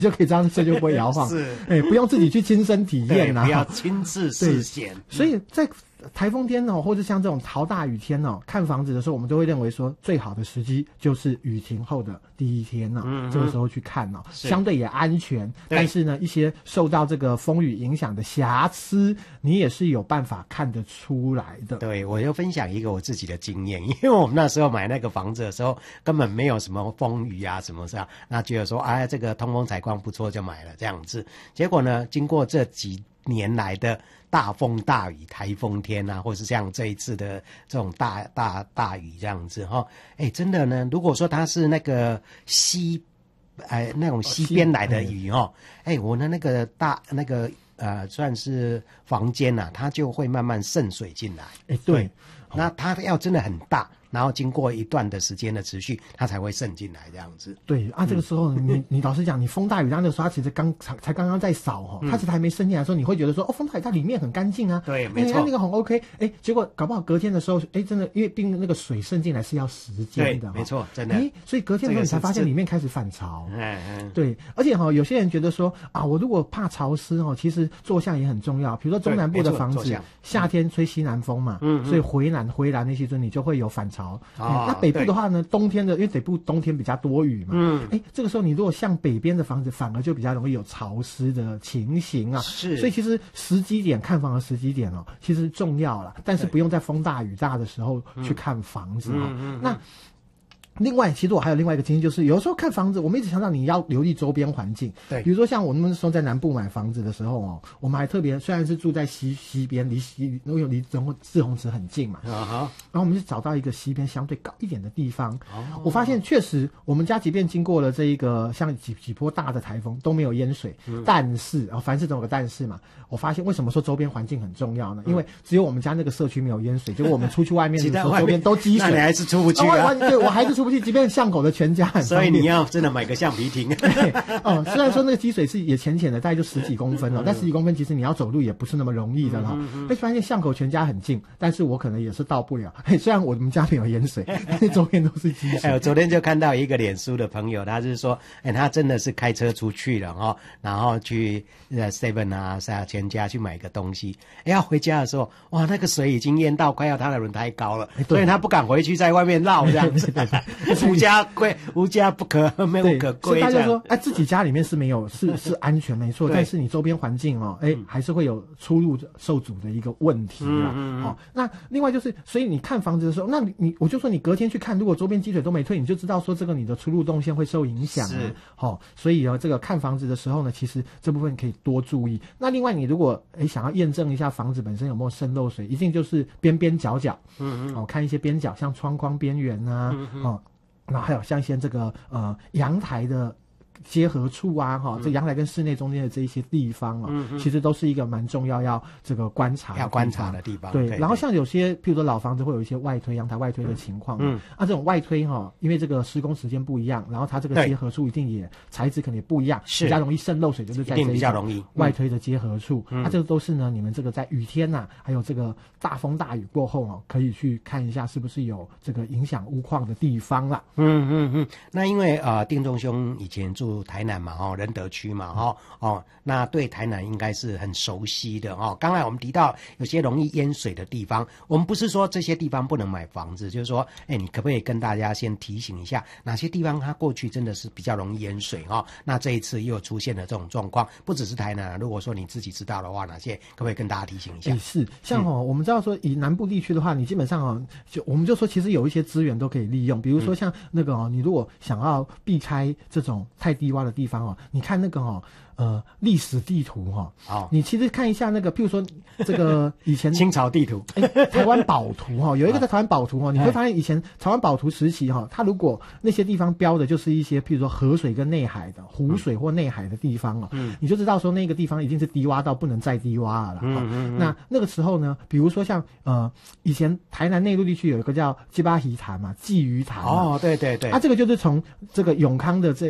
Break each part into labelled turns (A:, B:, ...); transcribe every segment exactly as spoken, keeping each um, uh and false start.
A: 就可以知道这就不会摇晃。
B: 是，
A: 哎，不用自己去亲身体验啊，
B: 不要亲自实践。
A: 所以在台风天哦，或者像这种豪大雨天哦，看房子的时候，我们都会认为说，最好的时机就是雨停后的第一天呢、哦嗯，这个时候去看哦，相对也安全。但是呢，一些受到这个风雨影响的瑕疵，你也是有办法看得出来的。
B: 对，我就分享一个我自己的经验，因为我们那时候买那个房子的时候，根本没有什么风雨啊什么是啊，那觉得说，哎，这个通风采光不错就买了这样子。结果呢，经过这几年来的大风大雨、台风天啊，或是像这一次的这种大大大雨这样子哈，哎，真的呢，如果说它是那个西，哎那种西边来的雨哈，哎，我的那个大那个呃算是房间呐、啊，它就会慢慢渗水进来。
A: 哎，对，
B: 那它要真的很大。然后经过一段的时间的持续，它才会渗进来这样子。
A: 对啊，这个时候、嗯、你你老实讲，你风大雨大那个时候，它其实刚才才刚刚在扫哈、哦，它其实还没渗进来的时候，你会觉得说哦，风大雨它里面很干净啊，
B: 对，没错，
A: 那个很 OK， 哎，结果搞不好隔天的时候，哎，真的因为毕竟那个水渗进来是要时间的、哦，
B: 没错，真的，
A: 哎，所以隔天的时候你才发现里面开始反潮，
B: 嗯嗯，
A: 对，而且哈、哦，有些人觉得说啊，我如果怕潮湿哦，其实坐向也很重要，比如说中南部的房子，夏天吹西南风嘛，嗯，所以回南回南那些时候你就会有反潮，啊、嗯，那北部的话呢，冬天的因为北部冬天比较多雨嘛，嗯，哎，这个时候你如果向北边的房子，反而就比较容易有潮湿的情形啊。
B: 是，
A: 所以其实时机点看房的时机点哦，其实重要啦，但是不用在风大雨大的时候去看房子哈、哦嗯嗯嗯。那另外，其实我还有另外一个经验，就是有的时候看房子，我们一直强调你要留意周边环境。
B: 对，
A: 比如说像我们那时候在南部买房子的时候哦，我们还特别，虽然是住在西西边，离西因为离四洪池很近嘛，啊哈，然后我们就找到一个西边相对高一点的地方。哦，我发现确实我们家即便经过了这一个像几几波大的台风都没有淹水，嗯、但是啊、哦，凡事总有个但是嘛。我发现为什么说周边环境很重要呢？因为只有我们家那个社区没有淹水，结果我们出去外面的时候，周边都积水，
B: 那你还是出不去啊？
A: 啊对，我还是出不去，即便巷口的全家很方便。
B: 所以你要真的买个橡皮艇。
A: 哦，虽然说那个积水是也浅浅的，大概就十几公分哦，但十几公分其实你要走路也不是那么容易的哈、哦。会发现巷口全家很近，但是我可能也是到不了。虽然我们家没有淹水，但是周边都是积水。
B: 哎，我昨天就看到一个脸书的朋友，他是说，哎，他真的是开车出去了哈、哦，然后去呃 Seven 啊，是全家去买个东西。东西，哎，要回家的时候，哇，那个水已经淹到快要他的轮胎高了，所以他不敢回去，在外面绕这样子。无家归无家不可，没有可归。
A: 所以大家说，哎，自己家里面是没有，是是安全没错，但是你周边环境哦，哎，还是会有出入受阻的一个问题啊。嗯嗯哦，那另外就是，所以你看房子的时候，那你你我就说你隔天去看，如果周边积水都没退，你就知道说这个你的出入动线会受影响。
B: 是，
A: 好、哦，所以哦，这个看房子的时候呢，其实这部分可以多注意。那另外，你如果哎想要验证一下房子本身有没有渗漏水，一定就是边边角角，嗯嗯，哦，看一些边角，像窗框边缘啊，嗯嗯哦，然后还有像一些这个呃阳台的结合处啊，哈、哦，这阳台跟室内中间的这一些地方啊、哦嗯，其实都是一个蛮重要要这个观察
B: 要观察的地方。
A: 对，
B: 对
A: 然后像有些譬如说老房子会有一些外推阳台外推的情况，嗯，啊，这种外推哈、哦，因为这个施工时间不一样，然后它这个结合处一定也材质可能也不一样，比较容易渗漏水，就是在这一种外推的结合处。嗯、啊，这个都是呢，你们这个在雨天呐、啊，还有这个大风大雨过后哦，可以去看一下是不是有这个影响屋况的地方啦。
B: 嗯嗯嗯，那因为呃，定中兄以前住台南嘛，哦，仁德区嘛，哦哦，那对台南应该是很熟悉的哦。刚才我们提到有些容易淹水的地方，我们不是说这些地方不能买房子，就是说，哎，你可不可以跟大家先提醒一下，哪些地方它过去真的是比较容易淹水哦？那这一次又出现了这种状况，不只是台南，如果说你自己知道的话，哪些可不可以跟大家提醒一下？
A: 哎，是，像哦、嗯，我们知道说以南部地区的话，你基本上哦，就我们就说其实有一些资源都可以利用，比如说像那个哦，你如果想要避开这种太低洼的地方哦，你看那个哦。呃，历史地图哈、哦，哦，你其实看一下那个，譬如说这个以前
B: 清朝地图，
A: 哎，台湾宝图哈、哦，有一个在台湾宝图哈、哦，你会发现以前台湾宝图时期哈、哦，它如果那些地方标的就是一些譬如说河水跟内海的湖水或内海的地方哦，嗯，你就知道说那个地方已经是低洼到不能再低洼了。嗯嗯嗯。那那个时候呢，比如说像呃以前台南内陆地区有一个叫鸡巴鱼潭嘛，鲫鱼潭。
B: 哦，对对对。
A: 啊，这个就是从这个永康的这个，其实它的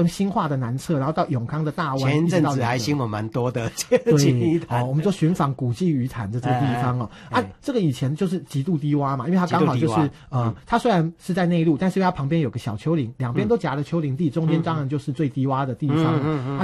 A: 从新化的南侧，然后到永康的大湾。
B: 前一阵子还新闻蛮多的，对，
A: 哦，我们就寻访古迹鱼潭的这个地方哦。啊，这个以前就是极度低洼嘛，因为它刚好就是呃，它虽然是在内陆，但是因为它旁边有个小丘陵，两边都夹着丘陵地，中间当然就是最低洼的地方。嗯嗯。